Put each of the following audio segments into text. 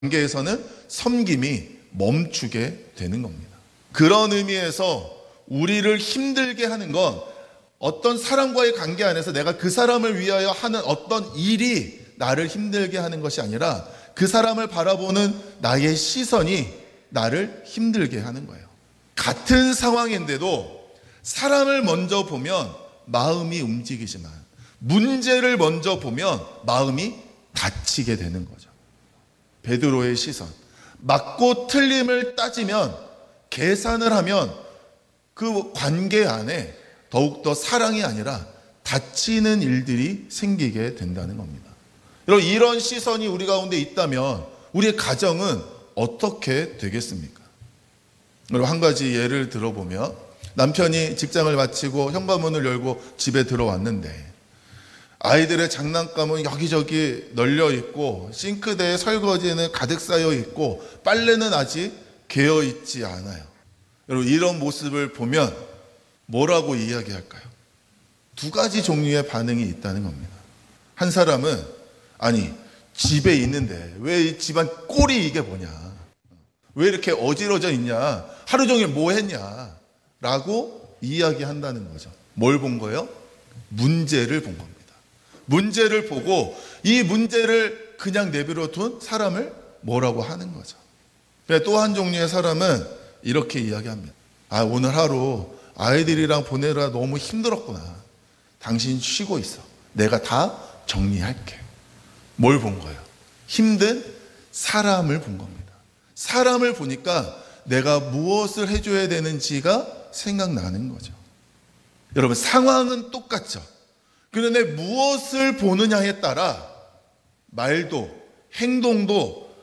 관계에서는 섬김이 멈추게 되는 겁니다. 그런 의미에서 우리를 힘들게 하는 건 어떤 사람과의 관계 안에서 내가 그 사람을 위하여 하는 어떤 일이 나를 힘들게 하는 것이 아니라 그 사람을 바라보는 나의 시선이 나를 힘들게 하는 거예요. 같은 상황인데도 사람을 먼저 보면 마음이 움직이지만 문제를 먼저 보면 마음이 다치게 되는 거죠. 베드로의 시선, 맞고 틀림을 따지면, 계산을 하면 그 관계 안에 더욱더 사랑이 아니라 다치는 일들이 생기게 된다는 겁니다. 여러분, 이런 시선이 우리 가운데 있다면 우리의 가정은 어떻게 되겠습니까? 여러분, 한 가지 예를 들어보면, 남편이 직장을 마치고 현관문을 열고 집에 들어왔는데 아이들의 장난감은 여기저기 널려 있고 싱크대에 설거지는 가득 쌓여 있고 빨래는 아직 개어 있지 않아요. 여러분, 이런 모습을 보면 뭐라고 이야기할까요? 두 가지 종류의 반응이 있다는 겁니다. 한 사람은, 아니, 집에 있는데 왜 이 집안 꼴이 이게 뭐냐, 왜 이렇게 어지러져 있냐, 하루 종일 뭐 했냐 라고 이야기한다는 거죠. 뭘 본 거예요? 문제를 본 겁니다. 문제를 보고 이 문제를 그냥 내버려 둔 사람을 뭐라고 하는 거죠. 또 한 종류의 사람은 이렇게 이야기합니다. 아, 오늘 하루 아이들이랑 보내느라 너무 힘들었구나. 당신 쉬고 있어. 내가 다 정리할게. 뭘 본 거예요? 힘든 사람을 본 겁니다. 사람을 보니까 내가 무엇을 해줘야 되는지가 생각나는 거죠. 여러분, 상황은 똑같죠. 그런데 무엇을 보느냐에 따라 말도, 행동도,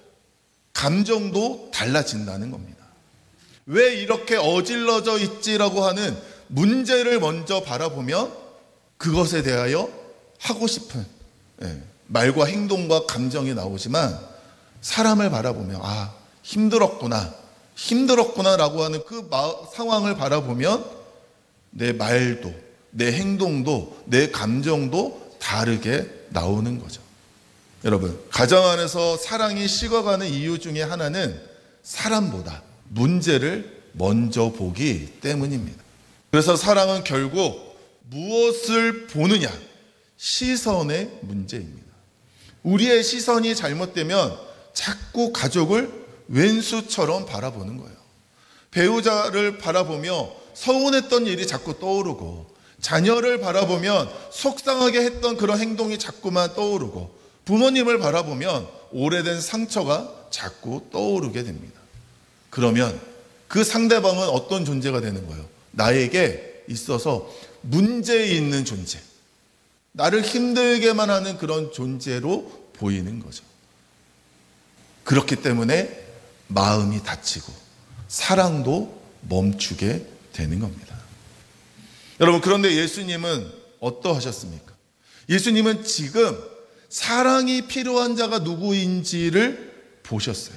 감정도 달라진다는 겁니다. 왜 이렇게 어질러져 있지라고 하는 문제를 먼저 바라보면 그것에 대하여 하고 싶은 말과 행동과 감정이 나오지만, 사람을 바라보면 아, 힘들었구나 라고 하는 그 상황을 바라보면 내 말도, 내 행동도, 내 감정도 다르게 나오는 거죠. 여러분, 가정 안에서 사랑이 식어가는 이유 중에 하나는 사람보다 문제를 먼저 보기 때문입니다. 그래서 사랑은 결국 무엇을 보느냐, 시선의 문제입니다. 우리의 시선이 잘못되면 자꾸 가족을 왼수처럼 바라보는 거예요. 배우자를 바라보며 서운했던 일이 자꾸 떠오르고, 자녀를 바라보면 속상하게 했던 그런 행동이 자꾸만 떠오르고, 부모님을 바라보면 오래된 상처가 자꾸 떠오르게 됩니다. 그러면 그 상대방은 어떤 존재가 되는 거예요? 나에게 있어서 문제 있는 존재, 나를 힘들게만 하는 그런 존재로 보이는 거죠. 그렇기 때문에 마음이 다치고 사랑도 멈추게 되는 겁니다. 여러분, 그런데 예수님은 어떠하셨습니까? 예수님은 지금 사랑이 필요한 자가 누구인지를 보셨어요.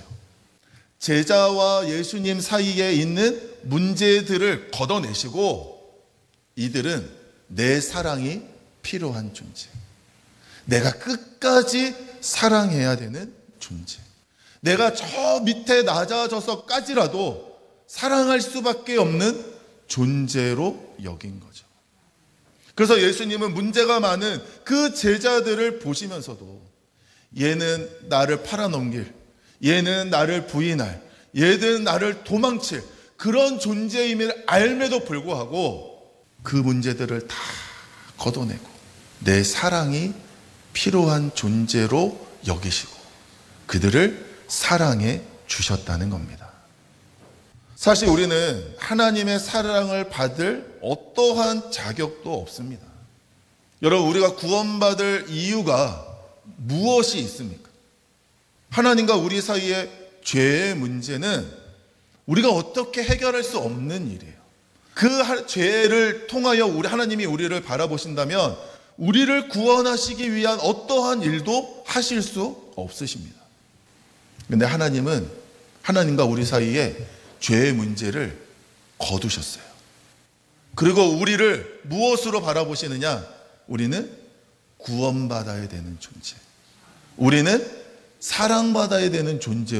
제자와 예수님 사이에 있는 문제들을 걷어내시고, 이들은 내 사랑이 필요한 존재, 내가 끝까지 사랑해야 되는 존재, 내가 저 밑에 낮아져서까지라도 사랑할 수밖에 없는 존재로 여긴 거죠. 그래서 예수님은 문제가 많은 그 제자들을 보시면서도 얘는 나를 팔아넘길, 얘는 나를 부인할, 얘는 나를 도망칠 그런 존재임을 알매도 불구하고 그 문제들을 다 걷어내고 내 사랑이 필요한 존재로 여기시고 그들을 사랑해 주셨다는 겁니다. 사실 우리는 하나님의 사랑을 받을 어떠한 자격도 없습니다. 여러분, 우리가 구원받을 이유가 무엇이 있습니까? 하나님과 우리 사이의 죄의 문제는 우리가 어떻게 해결할 수 없는 일이에요. 그 죄를 통하여 하나님이 우리를 바라보신다면 우리를 구원하시기 위한 어떠한 일도 하실 수 없으십니다. 그런데 하나님은 하나님과 우리 사이에 죄의 문제를 거두셨어요. 그리고 우리를 무엇으로 바라보시느냐? 우리는 구원받아야 되는 존재, 우리는 사랑받아야 되는 존재